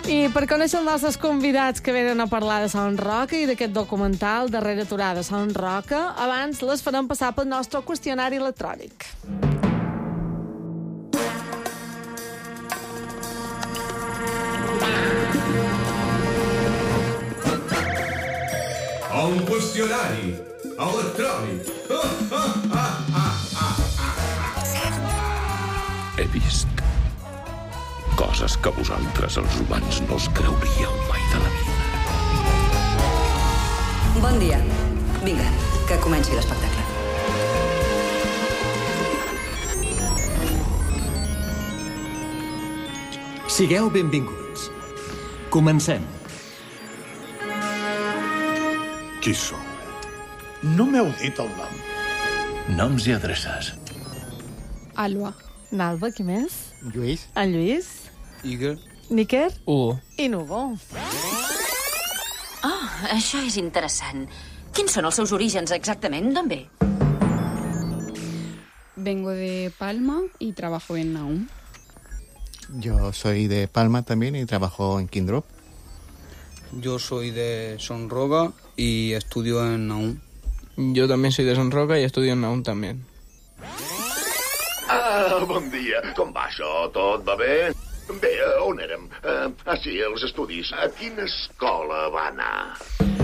I per conèixer els nostres convidats que venen a parlar de Son Roca i d'aquest documental Darrere aturada Son Roca, abans les farem passar pel nostre qüestionari electrònic. Un qüestionari electrònic. He vist coses que vosaltres, els humans, no us creuríeu mai de la vida. Bon dia. Vinga, que comenci l'espectacle. Sigueu benvinguts. Comencem. Qui sou? No m'heu dit el nom. Noms i adreces. Alba. Nalba, qui més? Lluís. En Lluís. Iger. Níker. Hugo. I Nugo. Oh, això és interessant. Quins són els seus orígens exactament? D'on ve? Vengo de Palma y trabajo en Naum. Yo soy de Palma también y trabajo en Kindrop. Yo soy de Son Roca y estudio en Naum. Yo también soy de Son Roca y estudio en Naum también. Bon dia. Com va això? Tot va bé? Bé, on érem? Sí, els estudis. A quina escola va anar?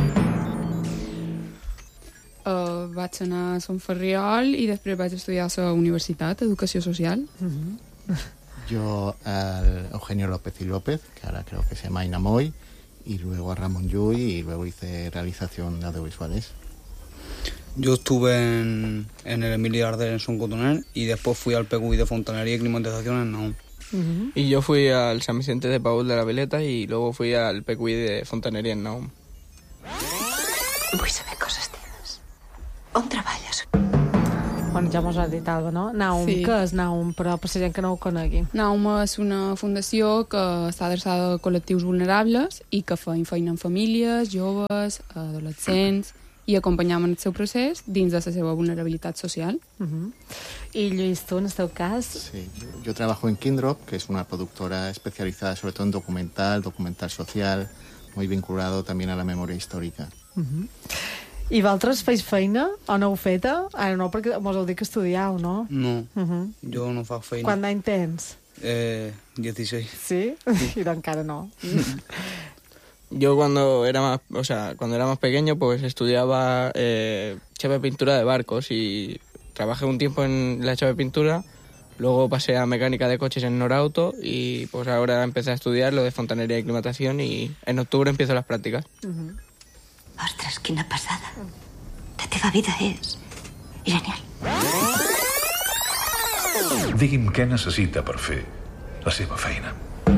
Vaig anar a Sant Ferriol i després vaig estudiar a la Universitat, Educació Social. Yo al Eugenio López y López, que ahora creo que se llama Inamoy, y luego a Ramón Llull, y luego hice realización de audiovisuales. Yo estuve en el Emilio Ardel en Son Cotonel y después fui al PQI de Fontanería y Climatización en Naum. Y yo fui al San Vicente de Paúl de la Veleta y luego fui al PQI de Fontanería en Naum. Vull saber coses teves. On treballes? Bueno, ja mos ha dit Alba, no? Naum, Sí. Què és Naum? Però per la gent que no ho conegui. Naum és una fundació que està adreçada a col·lectius vulnerables i que fa feina amb famílies, joves, adolescents, i acompanyam en el seu procés dins de la seva vulnerabilitat social. I Lluís, tu, en el teu cas? Sí, yo trabajo en Kindrop, que es una productora especializada sobre todo en documental social, muy vinculado también a la memoria histórica. I vosaltres feis feina o no heu feta? Ara no, perquè mos heu dit que estudiau, no? No, yo no faig feina. Quant d'any tens? 16. Sí? I encara no. Yo cuando era más pequeño, pues estudiaba chapa pintura de barcos y trabajé un tiempo en la chapa pintura, luego pasé a mecánica de coches en Norauto y pues ahora empecé a estudiar lo de fontanería y climatación y en octubre empiezo las prácticas. Ostres, quina passada. La teva vida és genial. Digui'm què necessita per fer la seva feina.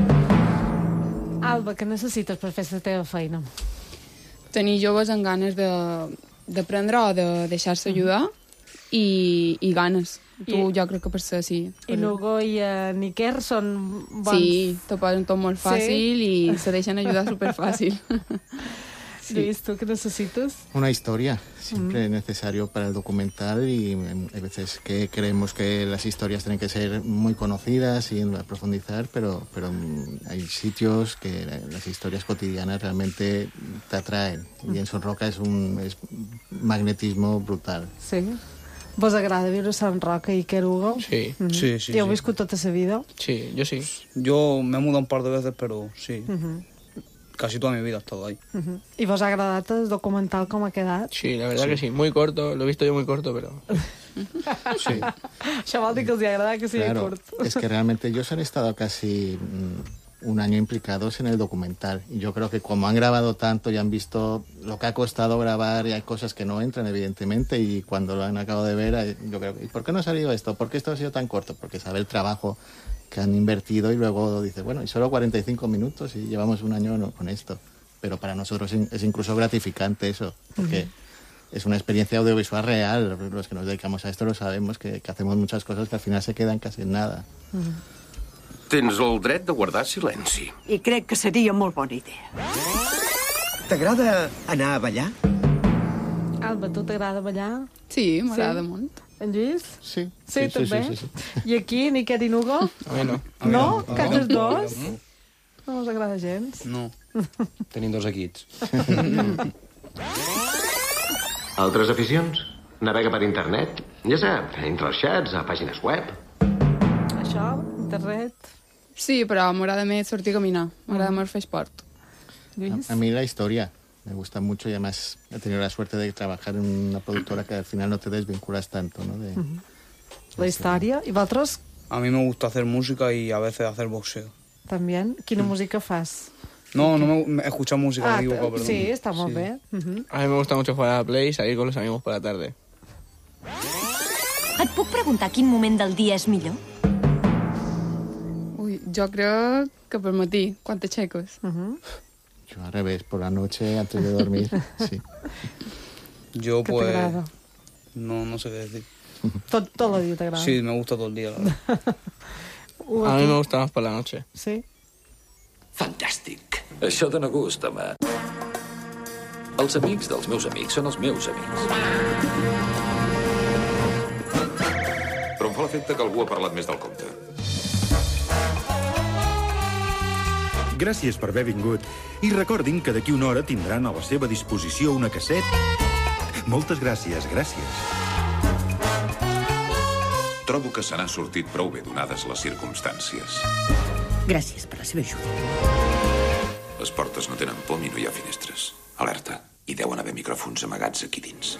Alba, què necessites per fer la teva feina? Tenir joves amb ganes d'aprendre o de deixar-se ajudar i ganes. Tu, jo crec que per ser sí. I Nugo i Níker són bons? Sí, t'ho posen tot molt fàcil i se deixen ajudar superfàcil. Sí. Lluís, ¿tú qué necesitas? Una historia, siempre necesario para el documental y hay veces que creemos que las historias tienen que ser muy conocidas y profundizar, pero hay sitios que las historias cotidianas realmente te atraen y en Son Roca es magnetismo brutal. Sí. Vos agrada viure a Son Roca i Hugo? Sí. Sí. I heu viscut tota la vida? Sí, yo sí. Yo me he mudado un par de veces, pero sí. Casi toda mi vida he estado ahí. I vos ha agradat el documental com ha quedat? Sí, la verdad que sí. Muy corto, lo he visto yo muy corto, pero... Sí. Això vol dir que els ha agradat que sigui Claro, curt. es que realmente ellos han estado casi un año implicados en el documental y yo creo que como han grabado tanto y han visto lo que ha costado grabar y hay cosas que no entran evidentemente y cuando lo han acabado de ver yo creo, ¿y por qué no ha salido esto? ¿Por qué esto ha sido tan corto? Porque sabe el trabajo que han invertido y luego dice, bueno, y solo 45 minutos y llevamos un año con esto, pero para nosotros es incluso gratificante eso, porque es una experiencia audiovisual real, los que nos dedicamos a esto lo sabemos, que hacemos muchas cosas que al final se quedan casi en nada. Tens el dret de guardar silenci. I crec que seria molt bona idea. T'agrada anar a ballar? Alba, tu t'agrada ballar? Sí, m'agrada molt. En Lluís? Sí. Sí, també? I aquí, Níker i Nugo? A mí no. No? Cap dels dos? No us agrada gens? No. Tenim 2 equips. Altres aficions? Navega per internet? Ja sap, entre els xats, a pàgines web. Això, internet... Sí, però m'agrada més sortir a caminar. M'agrada més fer esport. A mí la historia me gusta mucho y además he tenido la suerte de trabajar en una productora que al final no te desvinculas tanto, ¿no? La història. I vosaltres? A mí me gusta hacer música y a veces hacer boxeo. També. Quina música fas? No me escuchar música, digo, perdón. Sí, está molt bé. A mí me gusta mucho jugar a la Play y salir con los amigos por la tarde. Et puc preguntar quin moment del dia és millor? Ui, jo crec que per matí, quan t'aixeques. Yo al revés, por la noche antes de dormir, sí. Yo ¿Qué te pues... agrada? No sé qué decir. Tot el dia t'agrada? Sí, me gusta todo el día, la verdad. A mí me gusta más por la noche. Sí? Fantàstic. Això dona gust, home. Els amics dels meus amics són els meus amics. Però em fa l'efecte que algú ha parlat més del compte. Gràcies per haver vingut. I recordin que d'aquí una hora tindran a la seva disposició una casset. Moltes gràcies, gràcies. Trobo que se n'ha sortit prou bé donades les circumstàncies. Gràcies per la seva ajuda. Les portes no tenen pom i no hi ha finestres. Alerta. Hi deuen haver micròfons amagats aquí dins.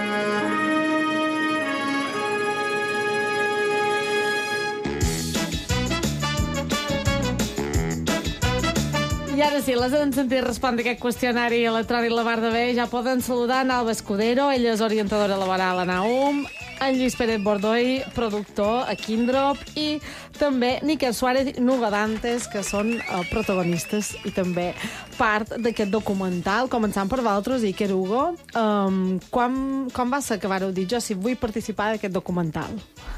I ara sí, les han sentit respondre aquest qüestionari electrònic la Bar de Bé. Ja poden saludar en Alba Escudero, ella és orientadora laboral a Naum, en Lluís Pérez Bordoy, productor a Kindrop, i també Níquel Suárez i Nuga Dantes, que són protagonistes i també part d'aquest documental. Començant per vosaltres, Iker, Hugo. Com va ser que vareu dir jo si vull participar d'aquest documental?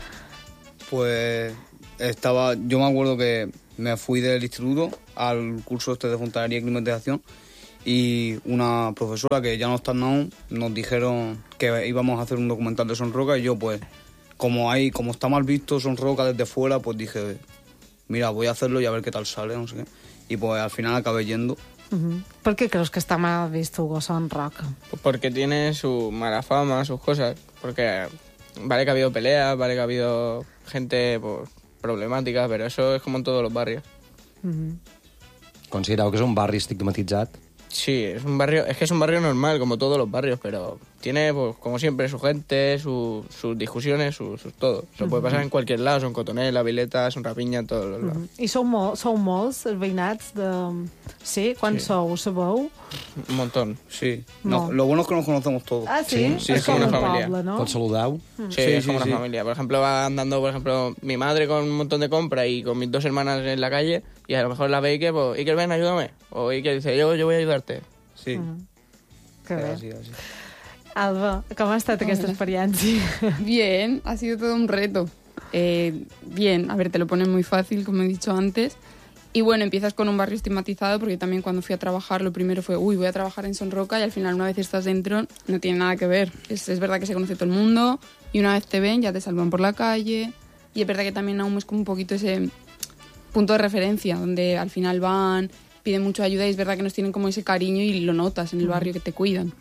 Pues yo me acuerdo que me fui del instituto al curso de fontanería y climatización y una profesora que ya no está en Naum nos dijeron que íbamos a hacer un documental de Son Roca y yo pues como está mal visto Son Roca desde fuera, pues dije, mira, voy a hacerlo y a ver qué tal sale, no sé qué. Y pues al final acabé yendo. ¿Por qué crees que está mal visto, Hugo, Son Roca? Pues porque tiene su mala fama, sus cosas. Porque vale que ha habido peleas, vale que ha habido gente pues, problemàtica, però això és com en tots els barrios. Considereu que és un barri estigmatitzat? Sí, es un barrio normal, como todos los barrios, pero tiene, pues, como siempre, su gente, sus discusiones, sus todo. Eso puede pasar en cualquier lado, son Cotoner, La Vileta, son Rapinya, en todos los lados. I sou molts, els veïnats de... Sí? Quants sou? Sabeu? Un montón. Sí. No, lo bueno es que nos conocemos todos. Ah, sí? Sí, es como una familia. Poble, ¿no? ¿Tots saludeu? Sí, es como una familia. Por ejemplo, va andando, mi madre con un montón de compras y con mis 2 hermanas en la calle y a lo mejor la ve Iker, pues, Iker, ven, ayúdame. O Iker dice, yo voy a ayudarte. Sí. Que bé. Así. Alba, ¿cómo ha estado esta experiencia? Bien, ha sido todo un reto. Bien, a ver, te lo ponen muy fácil, como he dicho antes. Y bueno, empiezas con un barrio estigmatizado, porque también cuando fui a trabajar, lo primero fue, voy a trabajar en Son Roca, y al final una vez estás dentro, no tiene nada que ver. Es verdad que se conoce todo el mundo, y una vez te ven, ya te saludan por la calle. Y es verdad que también aún es como un poquito ese punto de referencia, donde al final van, piden mucha ayuda, y es verdad que nos tienen como ese cariño y lo notas en el barrio, que te cuidan.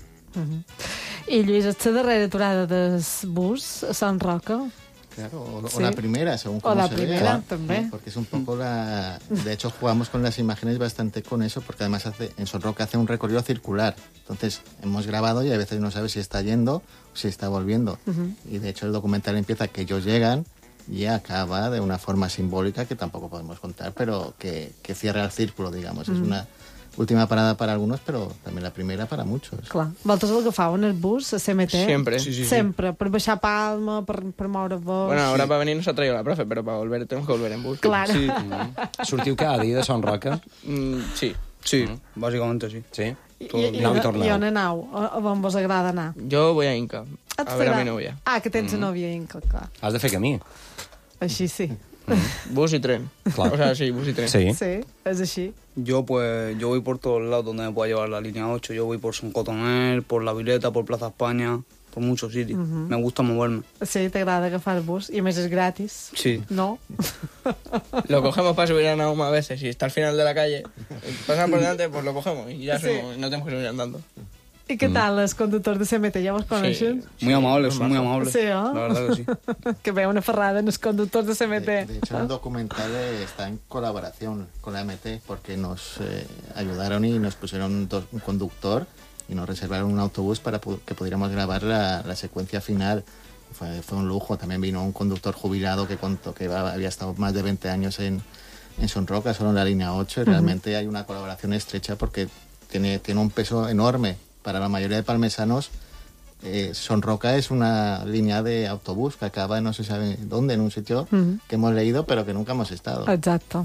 I Lluís, ets la darrera aturada del bus a Son Roca? Claro, Sí. o la primera, según cómo O la se primera, vea. también. ¿no? Porque es un poco la... De hecho, jugamos con las imágenes bastante con eso, porque además en Son Roca hace un recorrido circular. Entonces, hemos grabado y a veces no sabes si está yendo o si está volviendo. Y de hecho, el documental empieza que ellos llegan y acaba de una forma simbólica que tampoco podemos contar, pero que cierra el círculo, digamos. Es una última parada para algunos, pero también la primera para muchos. Clar. Vosaltres l'agafàveu en el bus, a CMT? Siempre. Sí. Sempre, per baixar Palma, per moure vos... Bueno, ahora para venir nos ha traído la profe, pero para volver tenemos que volver en bus. Claro. Sí. Sortiu cada dia de Son Roca? Sí. Sí, básicamente sí. Sí? I on aneu? A on vos agrada anar? Yo voy a Inca, a ver a mi novia. Ah, que tens novia a Inca, clar. Has de fer camí. Així sí. Bus y tren. Claro. O sea, sí, bus y tren. Sí. Sí, és així. Yo voy por todos lados donde me pueda llevar la línea 8. Yo voy por Son Cotoner, por La Vileta, por Plaza España, por muchos sitios. Me gusta moverme. Sí, t'agrada agafar el bus i a més és gratis. Sí. ¿No? Lo cogemos para subir a Nahum a veces. Si está al final de la calle, pasan por delante, pues lo cogemos y ya subimos. No tenemos que subir andando. ¿Y qué tal los conductors de CMT? ¿Ya vos conocen? Muy amables, son muy amables. Sí, ¿no? La verdad que sí. Que veo una ferrada en los conductores de CMT. De hecho, el documental está en colaboración con la MT porque nos ayudaron y nos pusieron un conductor y nos reservaron un autobús para que pudiéramos grabar la secuencia final. Fue un lujo. También vino un conductor jubilado que contó que había estado más de 20 años en Son Roca, solo en la línea 8, y realmente hay una colaboración estrecha porque tiene un peso enorme. Para la mayoría de palmesanos, Son Roca es una línea de autobús que acaba no se sabe dónde, en un sitio que hemos leído pero que nunca hemos estado. Exacto.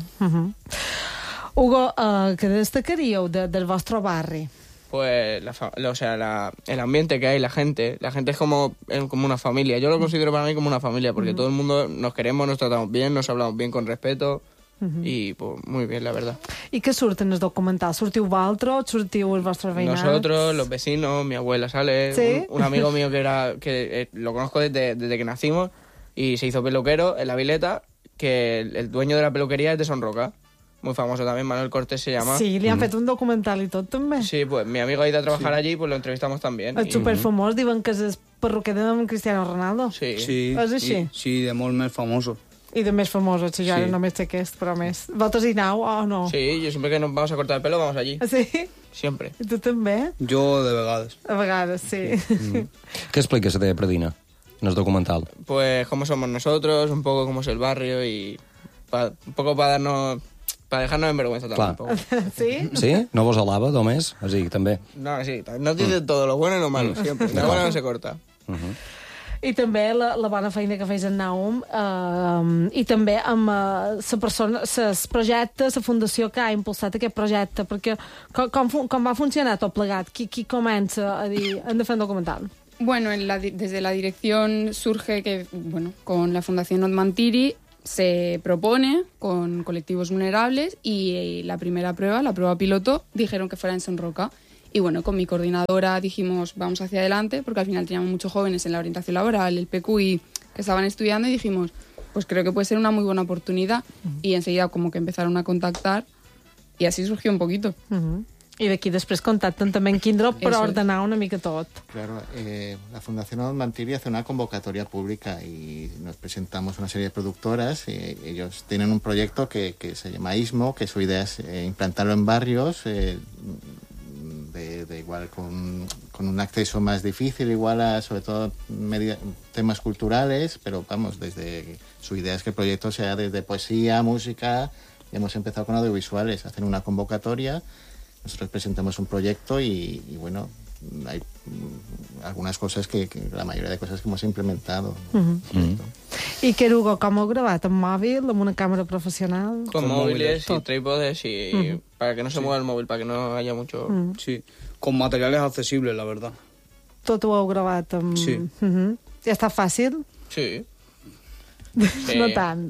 Hugo, ¿qué destacaríeu del vostre barri? Pues el ambiente que hay, la gente es como una familia. Yo lo considero para mí como una familia, porque todo el mundo nos queremos, nos tratamos bien, nos hablamos bien con respeto. Y pues muy bien, la verdad. ¿Y qué surt en el documental? ¿Sortiu vosaltres? ¿Sortiu els vostres veïnats? Nosotros, los vecinos, mi abuela sale, ¿Sí? un amigo mío que lo conozco desde que nacimos y se hizo peluquero en La Vileta, que el dueño de la peluquería es de Son Roca. Muy famoso también, Manuel Cortés se llama. Sí, li han fet un documental i tot, també. Sí, pues mi amigo ha ido a trabajar allí, pues lo entrevistamos también. És superfamós, diuen que és el perruquer de Cristiano Ronaldo. Sí. És així? Sí, de molt més famoso. I de més famosos, si jo ara només sé aquest, però més. Vosaltres hi aneu o no? Sí, yo siempre que nos vamos a cortar el pelo, vamos allí. Sí? Siempre. I tu també? Jo, de vegades. A vegades, sí. ¿Qué expliques de Predina en el documental? Pues cómo somos nosotros, un poco cómo es el barrio y un poco para dejarnos en vergüenza también. Clar. Sí? Sí? No vos alaba, només? O sigui, també. No, sí, no dice todo lo bueno y lo malo, siempre. Lo bueno no se corta. I també la bona feina que feis en Nahum i també amb els projectes, la fundació que ha impulsat aquest projecte, perquè com va funcionar tot plegat? Qui comença a dir hem de fer un documental? Bueno, desde la dirección surge que, bueno, con la Fundación Otmantiri se propone con colectivos vulnerables y la primera prueba, la prueba piloto, dijeron que fuera en Son Roca. Y bueno, con mi coordinadora dijimos, vamos hacia adelante, porque al final teníamos muchos jóvenes en la orientación laboral, el PQI, que estaban estudiando, y dijimos, pues creo que puede ser una muy buena oportunidad. Y enseguida como que empezaron a contactar y así surgió un poquito. I d'aquí després contacten també en Kindrop per ordenar una mica tot. Claro, la Fundación Otmantiri hace una convocatoria pública y nos presentamos una serie de productoras. Ellos tienen un proyecto que se llama ISMO, que su idea es implantarlo en barrios, de igual con un acceso más difícil, igual a sobre todo temas culturales, pero vamos, desde su idea es que el proyecto sea desde poesía, música, y hemos empezado con audiovisuales, hacen una convocatoria, nosotros presentamos un proyecto y bueno, hay algunas cosas que la mayoría de cosas que hemos implementado. I que Hugo, com ho heu gravat? Amb mòbil, amb una càmera professional? Con móviles y trípodes y para que no se mueva el móvil, para que no haya mucho... Sí, con materiales accesibles, la verdad. Tot ho heu gravat amb... Sí. Ja està fàcil? Sí. No tant.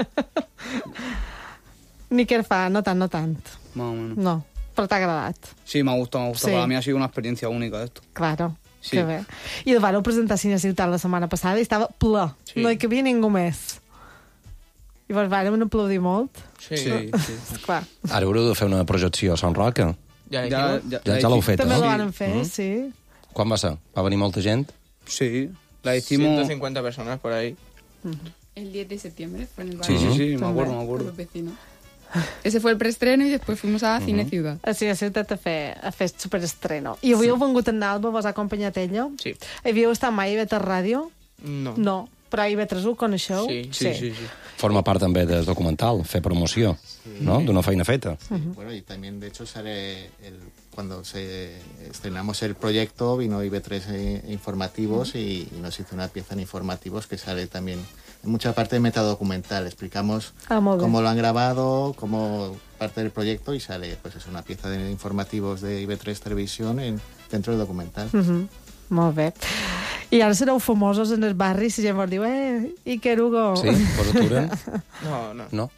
Ni què fa, no tant. Más o menos. No, però t'ha agradat. Sí, me ha gustado. Sí. Para mí ha sido una experiencia única esto. Claro, Sí. que bé. I el vareu presentar a Cine Ciutat la setmana passada i estava ple. Sí. No hi cabia ningú més. I vos vàrem aplaudir molt. Sí. Clar. Ara haureu de fer una projecció a Son Roca. Ja l'heu fet, També no? lo van fer, sí. Quan va ser? Va venir molta gent? Sí, la hicimos... 150 personas por ahí. El 10 de septiembre fue en el Sí, barrio. sí, me acuerdo. Con los vecinos. Ese fue el preestreno y después fuimos a Cine Ciudad. A Cine Ciutat a fer superestreno. I avui heu vengut en Alba, vos ha acompanyat ella? Sí. Havíeu estat mai a IB3 Ràdio? No. No. Però a IB3 ho coneixeu? Sí. Forma part també del documental, fer promoció, ¿no? D'una feina feta. Bueno, y también de hecho sale cuando estrenamos el proyecto vino IB3 Informativos y nos hizo una pieza en Informativos que sale también en mucha parte de metadocumental. Explicamos cómo lo han grabado, cómo parte del proyecto y sale pues es una pieza de informativos de IB3 Televisión dentro del documental. Molt bé. I ara sereu famosos en el barri si gent vos diu Iker Hugo. Sí, vos aturen? No.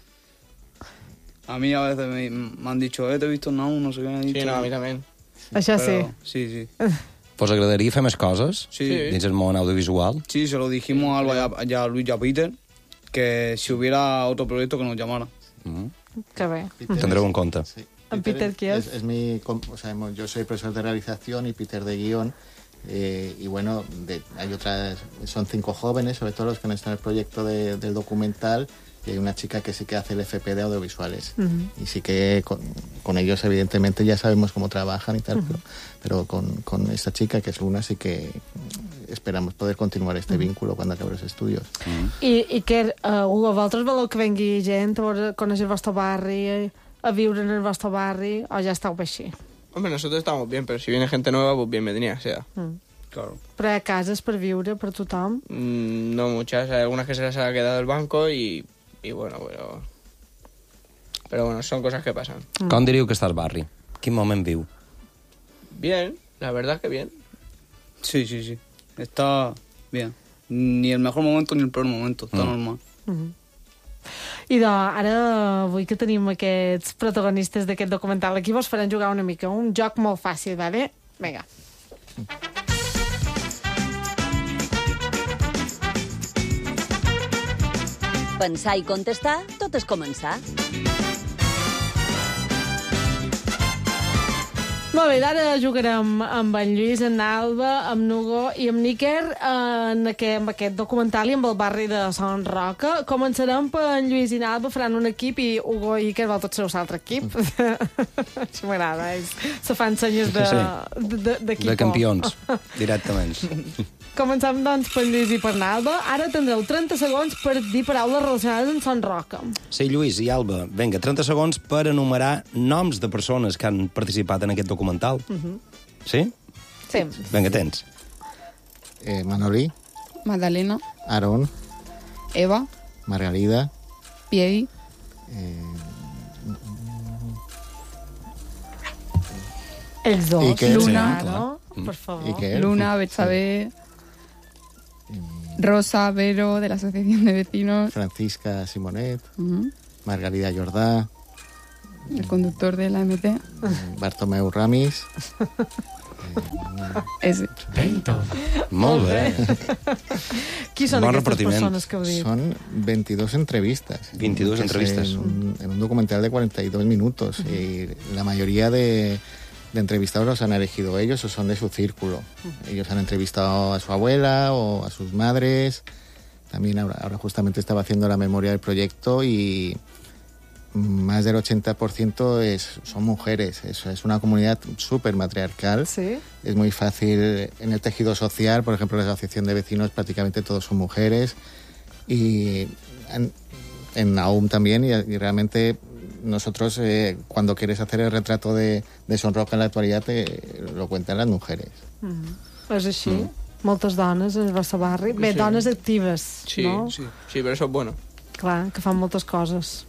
A mí a veces me han dicho, te he visto en Nahum, no sé qué. Sí, no, a mí también. Això Pero, sí. Sí. Vos agradaria fer més coses? Sí. Dins el món audiovisual? Sí, se lo dijimos a Alba y a Luis y a Peter, que si hubiera otro proyecto que nos llamara. Que bé. Tendreu en cuenta. Sí. ¿En Peter qué es? Yo soy profesor de realización y Peter de guión. Y bueno, hay otras, son 5 jóvenes, sobre todo los que no están en el proyecto del documental, y hay una chica que sí que hace el FP de audiovisuales. Y sí que con ellos, evidentemente, ya sabemos cómo trabajan y tal, pero con esta chica, que es Luna, sí que esperamos poder continuar este vínculo cuando acabe los estudios. I que, Hugo, vosaltres voleu que vengui gent a conèixer el vostre barri, a viure en el vostre barri, o ja esteu bé així? Hombre, nosotros estamos bien, pero si viene gente nueva, pues bienvenida sea. Claro. Però hi ha cases per viure per tothom? No muchas, hay algunas que se las ha quedado el banco y bueno, pero bueno, son cosas que pasan. Com diríeu que està el barri? Quin moment viu? Bien, la verdad es que bien. Sí. Está bien. Ni el mejor momento ni el peor momento, está normal. I ara avui que tenim aquests protagonistes d'aquest documental aquí vos faran jugar una mica, un joc molt fàcil, vale? Vinga. Pensar i contestar, tot és començar. Molt bé, ara jugarem amb en Lluís, en Alba, amb Nugo i amb Níker amb aquest documental i amb el barri de Son Roca. Començarem per en Lluís i en Alba, faran un equip i Hugo i Níker vol tots ser l'altre equip. Això m'agrada, se fan senyes d'equip. De campions, directament. Comencem, doncs, per Lluís i per Alba. Ara tindreu 30 segons per dir paraules relacionades amb Son Roca. Sí, Lluís i Alba, vinga, 30 segons per enumerar noms de persones que han participat en aquest documental. Sí? Sí. Vinga, tens. Manolí. Magdalena. Aaron. Eva. Margarida. Piedi. Els dos. Iker, Luna, sí, no? Per favor. Iker. Luna, Betsabe. Rosa, Vero, de la Asociación de Vecinos. Francisca Simonet. Margarida Jordà. El conductor de la MT. Bartomeu Ramis. Ese. Molt bé. Qui són Bon aquestes repartiment. persones que heu dit? Son 22 entrevistas. 22 entrevistas. En un documental de 42 minutos. Y la mayoría de entrevistados los han elegido ellos o son de su círculo. Ellos han entrevistado a su abuela o a sus madres. También ahora justamente estaba haciendo la memoria del proyecto y más del 80% son mujeres. Es una comunidad súper matriarcal. Sí. Es muy fácil en el tejido social, por ejemplo, la asociación de vecinos prácticamente todos son mujeres. Y en Naum también, y realmente nosotros cuando quieres hacer el retrato de Son Roca en la actualidad lo cuentan las mujeres. És així. Moltes dones en el vostre barri. Bé, Sí. dones actives, Sí, no? sí, però això és bueno. Clar, que fan moltes coses.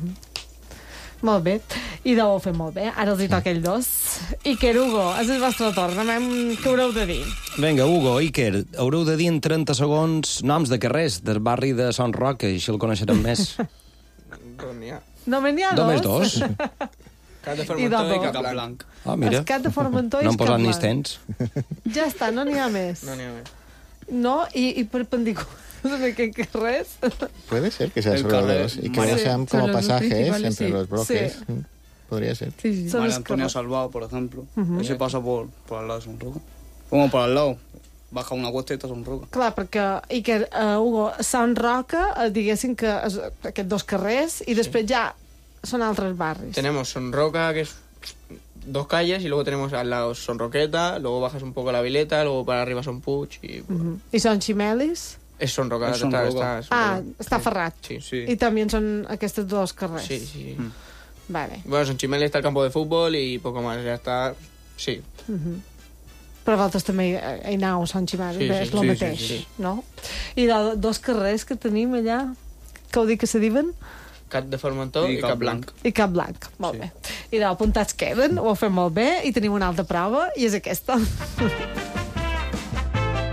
Molt bé. I ho fer molt bé. Ara els hi toca ells dos. Iker, Hugo, és el vostre torn. Què haureu de dir? Vinga, Hugo, Iker, haureu de dir en 30 segons noms de carrers del barri de Son Roca, i així el coneixerem més. Doncs n'hi ha. Només n'hi ha Només dos? Cat de I Formentor de i bo. Capblanc. Ah, mira. El Cat de Formentor i No el han posat ni Capblanc. tens. Ja està, no n'hi ha més. No n'hi ha més. No? I perpendicular de què carrers? Puede ser que sea El solo carrer- dos y que no Sí. sean Son como los dos pasajes principales, entre sí. los bloques. Sí. Podría ser. Sí, sí. Son María los Antonia carros. Salvado, por ejemplo. Ese pasa por al lado de Son Roca. Como por al lado. Baja una cuesta i està Son Roca. Clar, perquè, Iker, Hugo, Son Roca, diguéssim que és aquests dos carrers, i després ja són altres barris. Tenemos Son Roca, que es 2 calles, y luego tenemos al lado Son Roqueta, luego bajas un poco la Vileta, luego para arriba Son Puig, y I són Ximelis? es Son Roca. Es Son Roca. Està ferrat. Sí. Sí. I també són aquests dos carrers. Sí. Vale. Bueno, Son Chimeles está el campo de fútbol y poco más, ya está... Sí. Però vosaltres també hi aneu a Sant Ximelis, Sí, és sí, el sí, mateix, sí, sí. no? I de dos carrers que tenim allà, que ho dic que se diuen? Cat de Formentor I i Capblanc. I Capblanc, molt bé. I de apuntats queden, ho heu fet molt bé, i tenim una altra prova, i és aquesta.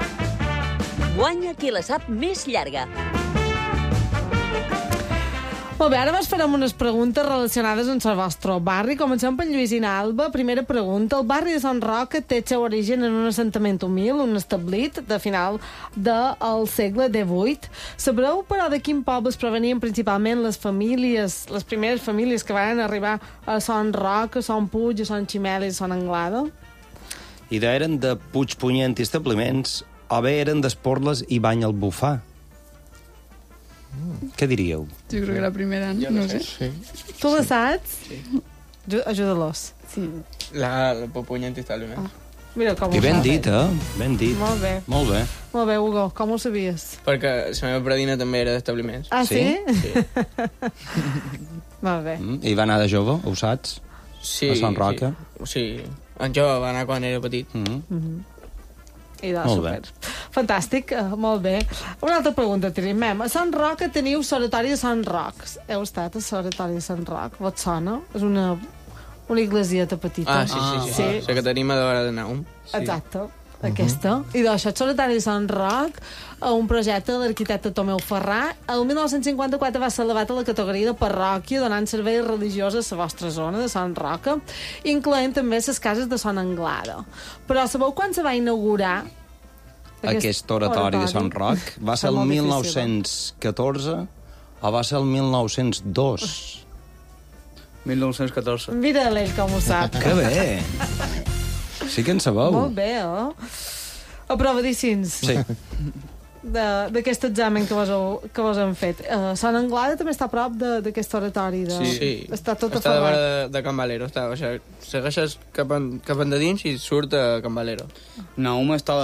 Guanya qui la sap més llarga. Molt bé, ara vos farem unes preguntes relacionades amb el vostre barri. Comencem per Lluís i Alba. Primera pregunta. El barri de Sant Roca té el seu origen en un assentament humil, un establit de final del segle XVIII. Sabreu, però, de quin pobles provenien principalment les primeres famílies que van arribar a Sant Roca, a Sant Puig, a Sant Ximel i a Sant Anglada? I eren de Puigpunyent i establiments, o bé eren d'Esporles i Bany al Bufar. Què diríeu? Jo crec que la primera, no sé. Sí. Tu la saps? Sí. Ajuda-los. Sí. La Puigpunyent i establiment. Mira com I ho ben saps. dit, Ben dit. Molt bé. Molt bé. Molt bé, Hugo, com ho sabies? Perquè la meva predina també era d'establiments. Ah, sí? Sí. Molt bé. I va anar de jove, ho saps? Sí. A Sant Roca? Sí. En jo va anar quan era petit. I de Molt super. Fantàstic, molt bé. Una altra pregunta tenim. A Sant Roc teniu l'oratori de Sant Roc. Heu estat a l'oratori de Sant Roc? Vos sona? És una iglesieta petita. Sí. La que tenim a l'hora de Naum. Exacte. Aquesta. I d'això, l'oratori de Sant Roc, un projecte de l'arquitecte Tomeu Ferrà, el 1954 va ser elevat a la categoria de parròquia, donant serveis religiosos a la vostra zona de Sant Roca, incloent també les cases de Sant Anglada. Però sabeu quan se va inaugurar aquest oratori de Sant Roc? Va ser el 1914 o va ser el 1902? 1914. Mira l'ell com ho sap. Que bé! Sí que en sabeu. Molt bé, Aprovadíssims. Sí. D'aquest examen que vos han fet. Sant Anglada també està a prop d'aquest oratori. Sí. Està tot està a davant de Can Valero. O sigui, segueixes cap endins i surt a Can Valero. Naum está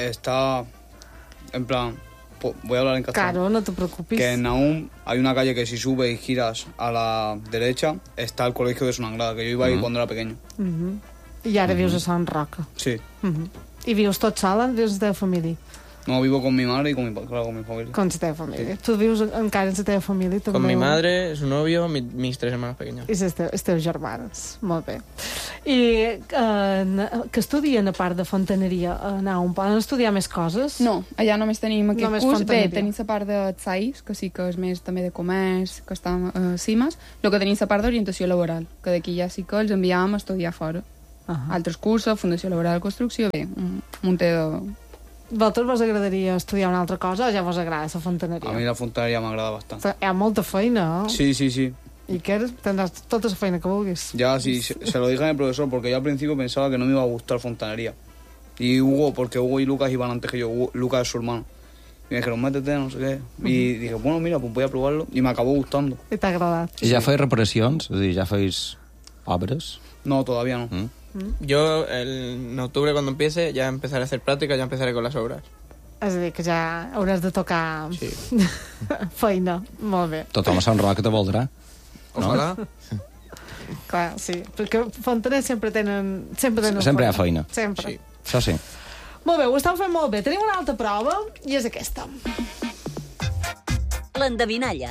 en plan, voy a hablar en castellano. Claro, no te preocupes. Que en Naum hay una calle que si subes y giras a la derecha está el colegio de Son Anglada, que yo iba ahí cuando era pequeño. I ara vius a Sant Roca. Sí. I vius tot sola? Vius amb la teva família? No, vivo con mi madre y con mi familia. Con la teva família. Sí. Tu vius encara amb la teva família? També? Con mi madre, su novio, mis 3 hermanos pequeños. I les teves germanes. Molt bé. I que estudien, a part de fontaneria, on poden estudiar més coses? No, allà només tenim aquest només curs. fontaneria. Bé, tenim la part de SAIS, que sí que és més també de comerç, que està a CIMAS, el que tenim la part d'orientació laboral, que d'aquí ja sí que els enviàvem a estudiar fora. Altres cursos, Fundació Laboral de Construcció, bé, un munt de... Vosaltres vos agradaria estudiar una altra cosa o ja vos agrada la fontaneria? A mí la fontanería me agrada bastante. Hi ha molta feina, no? Sí. ¿Y qué eres? Tendrás toda esa feina que vulguis. Ya, sí, se lo dije al profesor, porque yo al principio pensaba que no me iba a gustar fontanería. Y Hugo, porque Hugo y Lucas iban antes que yo, Lucas es su hermano. Y me dijeron, métete, no sé qué. Y dije, bueno, mira, pues voy a probarlo. Y me acabó gustando. I t'ha agradat. I ja feis reparacions? És a dir, ja feis obres? No, todavía no. Yo, en octubre, cuando empiece, ya empezaré a hacer práctica, ya empezaré con las obras. És a dir, que ja hauràs de tocar feina. Molt bé. Tothom a Sant Roc te voldrà. Ojalà. Clar, sí. Perquè fontaners sempre tenen Sempre hi ha feina. Sempre. Sí. Això sí. Molt bé, ho esteu fent molt bé. Tenim una altra prova i és aquesta. L'endevinalla.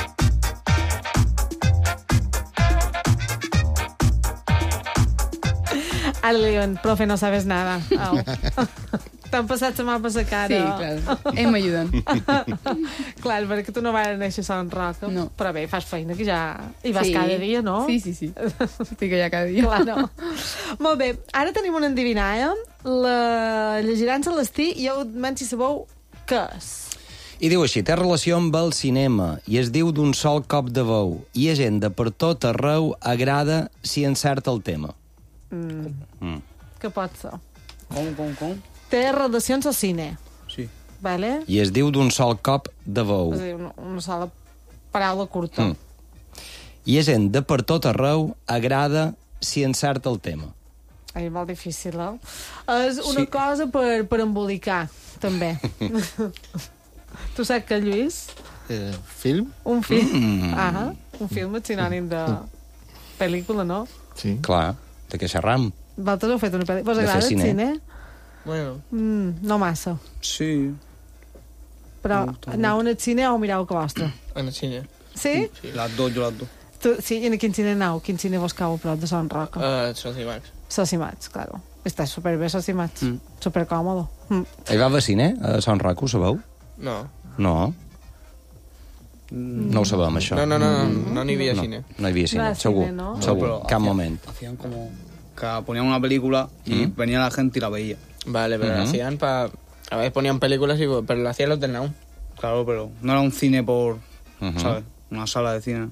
Ara li diuen, profe, no sabes nada. Au. T'han passat la mà per la cara. Sí, clar. M'ajuden. Clar, perquè tu no vas néixer a Sant Roc. No. Però bé, fas feina que ja hi vas cada dia, no? Sí. Estic allà cada dia. Claro. Molt bé, ara tenim una endevinalla. La llegiran a l'estí i heu de si sabeu què és. I diu així, té relació amb el cinema i es diu d'un sol cop de veu i a gent de per tot arreu agrada si encerta el tema. Què pot ser? Com? Té relacions al cine. Sí. Vale? I es diu d'un sol cop de veu. És a dir, una sola paraula curta. I a gent de per tot arreu agrada si encerta el tema. Ai, molt difícil, És una cosa per embolicar, també. Tu saps que, Lluís? Film? Un film. Un film és sinònim de pel·lícula, no? Sí. Clar, de què xerram? Vosaltres heu fet una pel·lícula. Vos De fer agrada el cine. cine? Bueno. No massa. Sí. Però anau al cine o mirau que vostre? En el cine. Sí? Las dos. Sí, i en quin cine anau? Quin cine vos cau a prop de Sant Roca? Socimax. Socimax, claro. Està superbé, Socimax. Supercòmodo. Hi va haver cine a Sant Roc, ho sabeu? No. No. No ho sabem, això. No n'hi havia cine. No hi havia cine, segur. Segur, cap moment. Hacían como que ponían una película y venía la gente y la veía. Vale, pero lo hacían para... A veces ponían películas, pero lo hacían los del Naum. Claro, pero no era un cine por, ¿sabes? Una sala de cine.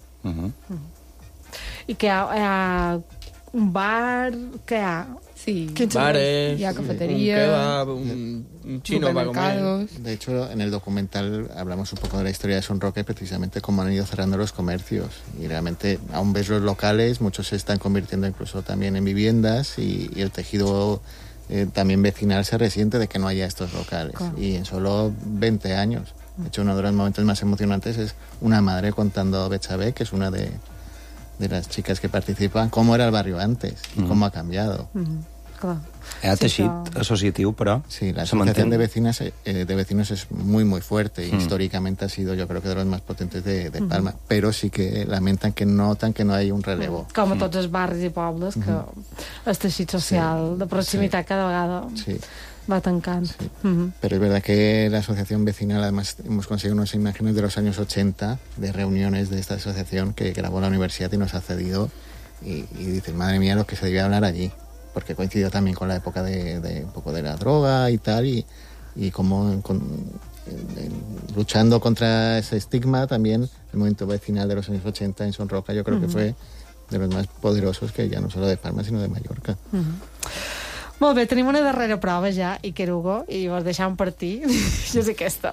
I que hi ha un bar, què hi ha? Sí, bares, hi ha cafeteria, un kebab, un chino para comer. De hecho, en el documental hablamos un poco de la historia de Son Roca y precisamente cómo han ido cerrando los comercios. Y realmente aún ves los locales, muchos se están convirtiendo incluso también en viviendas y el tejido también vecinal se resiente de que no haya estos locales. Claro. Y en solo 20 años. De hecho, uno de los momentos más emocionantes es una madre contando a Betxabé, que es una de las chicas que participan, cómo era el barrio antes y cómo ha cambiado. Clar. Hi ha teixit associatiu, però sí, la asociación de vecinos es muy, muy fuerte y históricamente ha sido, yo creo que de los más potentes de Palma, pero sí que lamentan que notan que no hay un relevo. Com a tots els barris i pobles, que el teixit social de proximitat cada vegada va tancant. Sí. Pero es verdad que la asociación vecinal, además, hemos conseguido unas imágenes de los años 80 de reuniones de esta asociación que grabó la universidad y nos ha cedido y dicen, madre mía, lo que se debía hablar allí. Porque coincidió también con la época de un poco de la droga y tal, y como luchando contra ese estigma también el movimiento vecinal de los años 80 en Son Roca yo creo que fue de los más poderosos, que ya no solo de Palma sino de Mallorca. Molt bé, tenim una darrera prova ja, Iker Hugo, i vos deixam partir. Jo sé aquesta.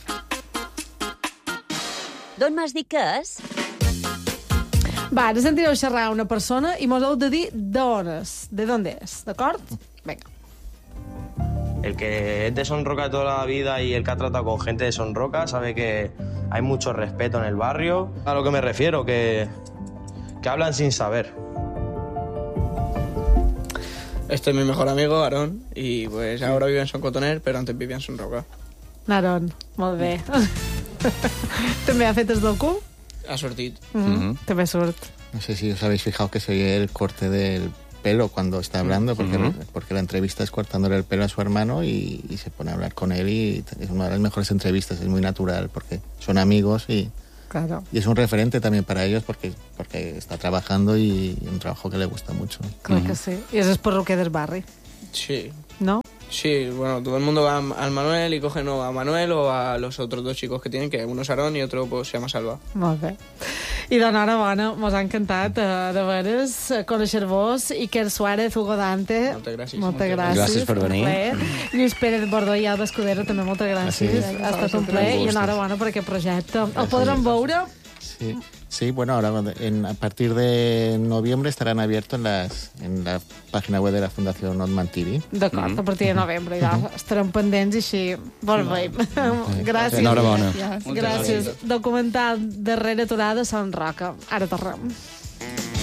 D'on m'has dit que és? Va, ara sentireu xerrar una persona i mos heu de dir d'on és, de d'on és, d'acord? Vinga. El que es de Son Roca toda la vida y el que ha tratado con gente de Son Roca sabe que hay mucho respeto en el barrio. A lo que me refiero, que hablan sin saber. Este es mi mejor amigo, Aarón, y pues ahora vive en Son Cotoner, pero antes vivia en Son Roca. Aarón, molt bé. També ha fet el docu? Ha sortit. També surt. No sé si os habéis fijado que se oye el corte del pelo cuando está hablando, porque la entrevista es cortándole el pelo a su hermano y se pone a hablar con él, y es una de las mejores entrevistas, es muy natural porque son amigos y es un referente también para ellos porque está trabajando y un trabajo que le gusta mucho. Clar que sí. I és el perruquer del barri. Sí. ¿No? Sí, bueno, todo el mundo va al Manuel y cogen o a Manuel o a los otros dos chicos que tienen, que uno es Aarón y otro pues se llama Salva. Molt bé. I doncs, enhorabona, mos ha encantat de veres conèixer-vos. Iker Suárez, Hugo Dante. Moltes gràcies. Moltes gràcies. Gràcies per venir. Lluís Pérez Bordó i Alba Escudero, també moltes gràcies. Ha estat un plaer i enhorabona per aquest projecte. El podrem veure? Sí, bueno, ahora a partir de noviembre estarán abiertos en la página web de la Fundación Otman TV. D'acord, a partir de novembre ja estarem pendents i així volvem. Gràcies. Enhorabona. Gràcies. Documental Darrere aturada, Son Roca. Ara tornem.